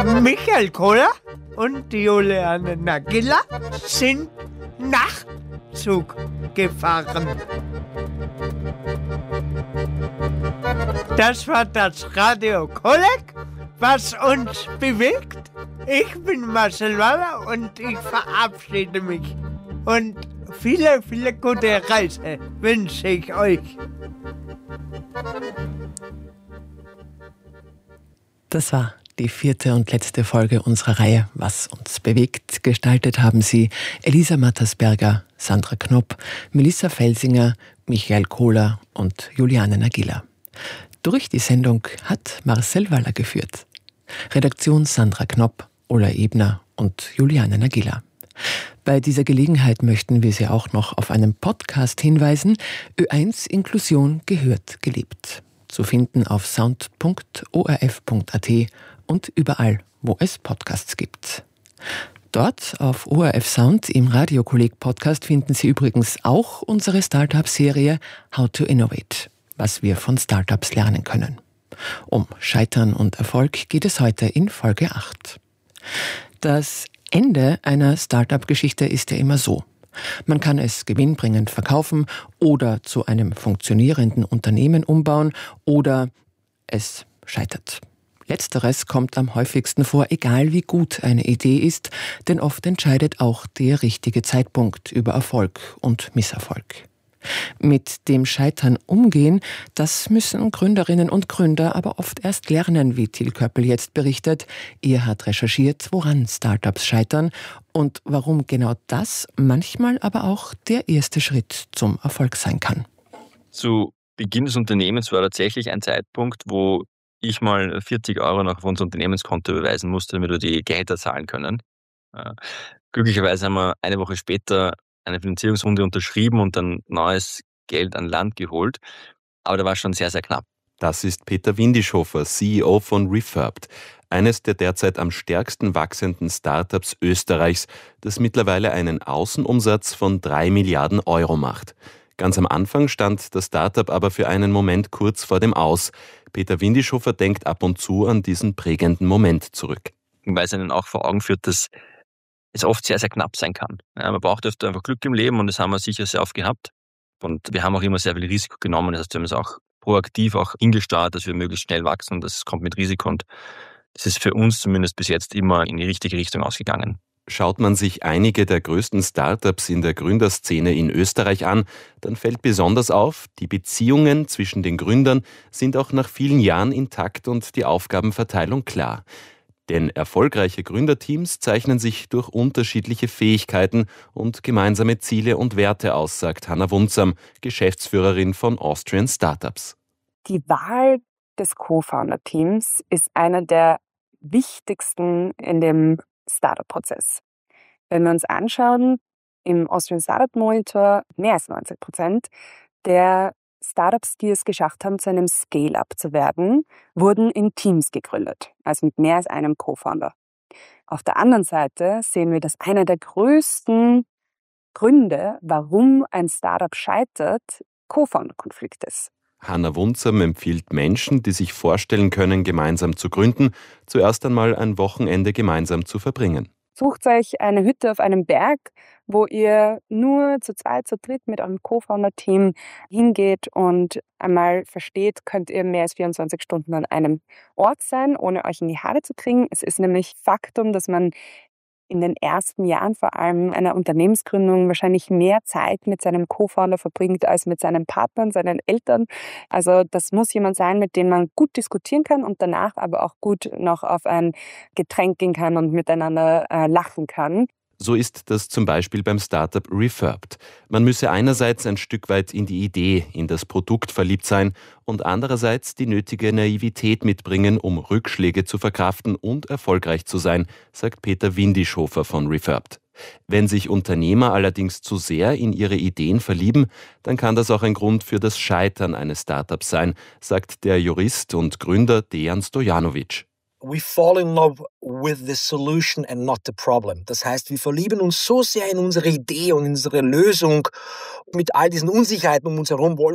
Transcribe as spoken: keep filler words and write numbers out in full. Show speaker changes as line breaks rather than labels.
Michael Kohler und Juliane Nagilla sind Nachtzug gefahren. Das war das Radio Kolleg, was uns bewegt. Ich bin Marcel Waller und ich verabschiede mich. Und viele, viele gute Reise wünsche ich euch.
Das war die vierte und letzte Folge unserer Reihe Was uns bewegt. Gestaltet haben sie Elisa Mattersberger, Sandra Knopp, Melissa Felsinger, Michael Kohler und Juliane Nagilla. Durch die Sendung hat Marcel Waller geführt. Redaktion Sandra Knopp, Ola Ebner und Juliane Nagilla. Bei dieser Gelegenheit möchten wir Sie auch noch auf einen Podcast hinweisen. Ö eins Inklusion gehört gelebt. Zu finden auf sound punkt o r f punkt a t und überall, wo es Podcasts gibt. Dort auf O R F Sound im Radiokolleg-Podcast finden Sie übrigens auch unsere Startup-Serie How to Innovate, was wir von Startups lernen können. Um Scheitern und Erfolg geht es heute in Folge acht. Das Ende einer Startup-Geschichte ist ja immer so. Man kann es gewinnbringend verkaufen oder zu einem funktionierenden Unternehmen umbauen oder es scheitert. Letzteres kommt am häufigsten vor, egal wie gut eine Idee ist, denn oft entscheidet auch der richtige Zeitpunkt über Erfolg und Misserfolg. Mit dem Scheitern umgehen, das müssen Gründerinnen und Gründer aber oft erst lernen, wie Till Köppel jetzt berichtet. Er hat recherchiert, woran Startups scheitern und warum genau das manchmal aber auch der erste Schritt zum Erfolg sein kann.
Zu Beginn des Unternehmens war tatsächlich ein Zeitpunkt, wo ich mal vierzig Euro noch auf unser Unternehmenskonto überweisen musste, damit wir die Gehälter zahlen können. Glücklicherweise haben wir eine Woche später eine Finanzierungsrunde unterschrieben und dann neues Geld an Land geholt. Aber da war es schon sehr, sehr knapp.
Das ist Peter Windischhofer, C E O von Refurbed, eines der derzeit am stärksten wachsenden Startups Österreichs, das mittlerweile einen Außenumsatz von drei Milliarden Euro macht. Ganz am Anfang stand das Startup aber für einen Moment kurz vor dem Aus. Peter Windischhofer denkt ab und zu an diesen prägenden Moment zurück.
Weil es einen auch vor Augen führt, dass es oft sehr, sehr knapp sein kann. Ja, man braucht öfter einfach Glück im Leben und das haben wir sicher sehr oft gehabt. Und wir haben auch immer sehr viel Risiko genommen. Das heißt, wir haben es auch proaktiv auch hingesteuert, dass wir möglichst schnell wachsen und das kommt mit Risiko. Und das ist für uns zumindest bis jetzt immer in die richtige Richtung ausgegangen.
Schaut man sich einige der größten Startups in der Gründerszene in Österreich an, dann fällt besonders auf, die Beziehungen zwischen den Gründern sind auch nach vielen Jahren intakt und die Aufgabenverteilung klar. Denn erfolgreiche Gründerteams zeichnen sich durch unterschiedliche Fähigkeiten und gemeinsame Ziele und Werte aus, sagt Hanna Wunzam, Geschäftsführerin von Austrian Startups.
Die Wahl des Co-Founder-Teams ist einer der wichtigsten in dem Startup-Prozess. Wenn wir uns anschauen, im Austrian Startup Monitor mehr als neunzig Prozent der Startups, die es geschafft haben, zu einem Scale-Up zu werden, wurden in Teams gegründet, also mit mehr als einem Co-Founder. Auf der anderen Seite sehen wir, dass einer der größten Gründe, warum ein Startup scheitert, Co-Founder-Konflikt ist.
Hanna Wunzam empfiehlt Menschen, die sich vorstellen können, gemeinsam zu gründen, zuerst einmal ein Wochenende gemeinsam zu verbringen.
Sucht euch eine Hütte auf einem Berg, wo ihr nur zu zweit, zu dritt mit eurem Co-Founder-Team hingeht und einmal versteht, könnt ihr mehr als vierundzwanzig Stunden an einem Ort sein, ohne euch in die Haare zu kriegen. Es ist nämlich Faktum, dass man in den ersten Jahren vor allem einer Unternehmensgründung wahrscheinlich mehr Zeit mit seinem Co-Founder verbringt als mit seinen Partnern, seinen Eltern. Also das muss jemand sein, mit dem man gut diskutieren kann und danach aber auch gut noch auf ein Getränk gehen kann und miteinander äh, lachen kann.
So ist das zum Beispiel beim Startup Refurbed. Man müsse einerseits ein Stück weit in die Idee, in das Produkt verliebt sein und andererseits die nötige Naivität mitbringen, um Rückschläge zu verkraften und erfolgreich zu sein, sagt Peter Windischhofer von Refurbed. Wenn sich Unternehmer allerdings zu sehr in ihre Ideen verlieben, dann kann das auch ein Grund für das Scheitern eines Startups sein, sagt der Jurist und Gründer Dejan Stojanovic.
We fall in love with the solution and not the problem. Das heißt, wir verlieben uns so sehr in unsere Idee und in unsere Lösung mit all diesen Unsicherheiten um uns herum, wollen